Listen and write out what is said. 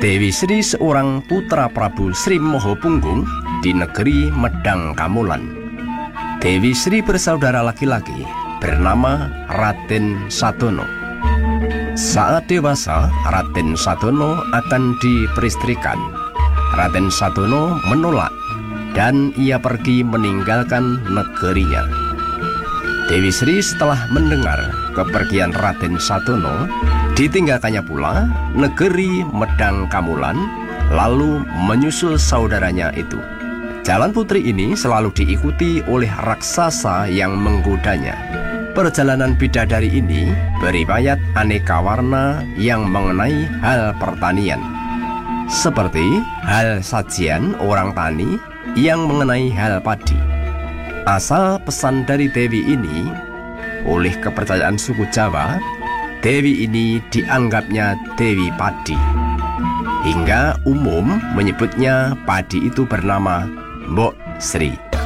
Dewi Sri seorang putra Prabu Sri Mohopunggung di negeri Medang Kamulan. Dewi Sri bersaudara laki-laki bernama Raden Sadono. Saat dewasa, Raden Sadono akan diperistrikan. Raden Sadono menolak dan ia pergi meninggalkan negerinya. Dewi Sri setelah mendengar kepergian Raden Sadono, ditinggalkannya pula negeri Medang Kamulan, lalu menyusul saudaranya itu. Jalan putri ini selalu diikuti oleh raksasa yang menggodanya. Perjalanan bidadari ini beriwayat aneka warna yang mengenai hal pertanian, seperti hal sajian orang tani yang mengenai hal padi. Asal pesan dari Dewi ini, oleh kepercayaan suku Jawa, Dewi ini dianggapnya Dewi Padi. Hingga umum menyebutnya padi itu bernama Mbok Sri.